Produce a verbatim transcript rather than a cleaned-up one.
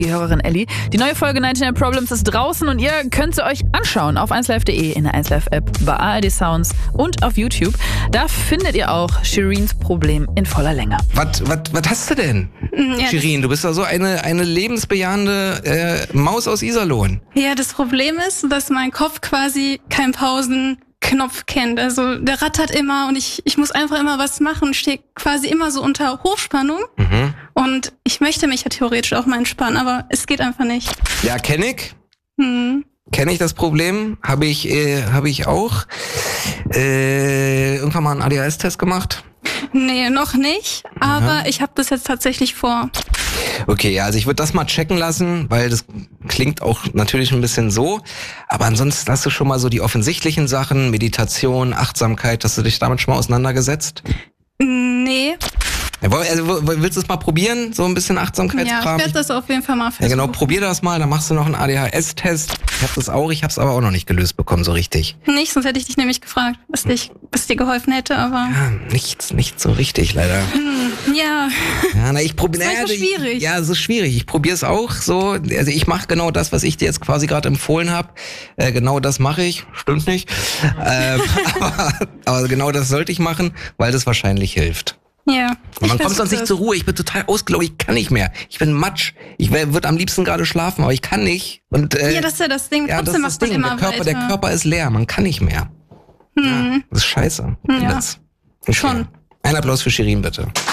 die Hörerin Ellie. Die neue Folge neunzehn Problems ist draußen und ihr könnt sie euch anschauen auf eins live punkt de, in der eins Live App, bei A R D Sounds und auf YouTube. Da findet ihr auch Shireens Problem in voller Länge. Was, was, was hast du denn, Ja, Shireen? Du bist doch so eine, eine lebensbejahende äh, Maus aus Iserlohn. ja, das Problem ist, dass mein Kopf quasi keinen Pausenknopf kennt. Also der rattert immer und ich, ich muss einfach immer was machen und stehe quasi immer so unter Hochspannung. Mhm. Und ich möchte mich ja theoretisch auch mal entspannen, aber es geht einfach nicht. Ja, kenn ich. Hm. Kenne ich das Problem. Habe ich, äh, habe ich auch äh, irgendwann mal einen A D H S-Test gemacht. Nee, noch nicht, aber ich habe das jetzt tatsächlich vor. Okay, ja, also ich würde das mal checken lassen, weil das klingt auch natürlich ein bisschen so. Aber ansonsten hast du schon mal so die offensichtlichen Sachen, Meditation, Achtsamkeit, hast du dich damit schon mal auseinandergesetzt? Nee, Also, willst du es mal probieren? So ein bisschen ja, Achtsamkeitskram? ich werde das auf jeden Fall mal Ja, versuchen. genau, probier das mal, dann machst du noch einen A D H S-Test. Ich hab das auch, ich hab's aber auch noch nicht gelöst bekommen, so richtig. Nicht, sonst hätte ich dich nämlich gefragt, was, dich, was dir geholfen hätte, aber Ja, nichts, nicht so richtig, leider. ja, Ja, na, ich probiere. Das ist manchmal schwierig. Ja, es ist schwierig. Ich probiere es auch so. Also ich mache genau das, was ich dir jetzt quasi gerade empfohlen habe. Äh, genau das mache ich. Stimmt nicht. ähm, aber, aber genau das sollte ich machen, weil das wahrscheinlich hilft. ja. Und man Ich kommt sonst versuch nicht zur Ruhe. Ich bin total ausgelaugt. Ich kann nicht mehr. Ich bin matsch. Ich würde am liebsten gerade schlafen, aber ich kann nicht. Und äh, Ja, das ist ja das Ding. ja, das Trotzdem ist das macht man Ding. immer Der Körper, weiter. der Körper ist leer. Man kann nicht mehr. Ja, das ist scheiße. Ja. Das. Okay. Schon. Ein Applaus für Shireen, bitte.